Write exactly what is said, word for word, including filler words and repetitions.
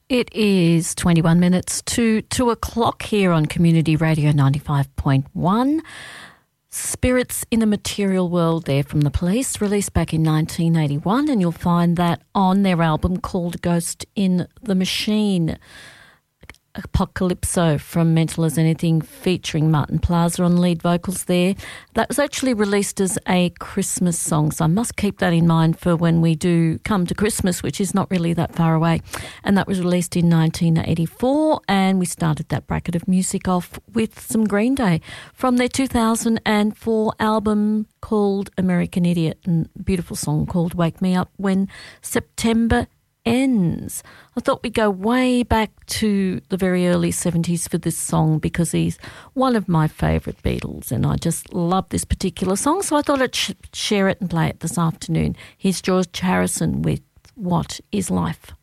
It is twenty-one minutes to two o'clock here on Community Radio ninety-five point one. Spirits in the Material World there from The Police, released back in nineteen eighty-one, and you'll find that on their album called Ghost in the Machine. Apocalypso from Mental as Anything, featuring Martin Plaza on lead vocals there. That was actually released as a Christmas song, so I must keep that in mind for when we do come to Christmas, which is not really that far away. And that was released in nineteen eighty-four, and we started that bracket of music off with some Green Day from their two thousand four album called American Idiot, and a beautiful song called Wake Me Up When September Ends. I thought we'd go way back to the very early seventies for this song because he's one of my favourite Beatles and I just love this particular song, so I thought I'd sh- share it and play it this afternoon. Here's George Harrison with What Is Life?